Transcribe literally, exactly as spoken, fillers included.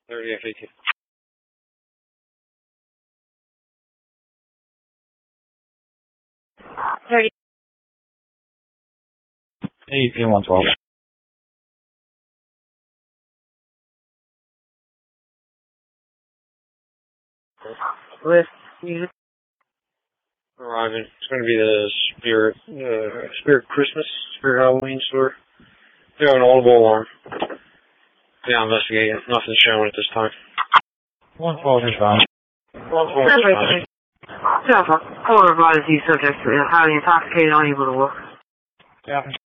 thirty F eighteen. thirty. eighteen one twelve. With you. Arriving. It's going to be the Spirit, uh, Spirit Christmas, Spirit Halloween store. They have an audible alarm. Yeah, investigating. Nothing's showing at this time. one twelve is fine. one twelve is fine. Yeah, I'll advise you subject to highly intoxicated, unable to work. Yeah.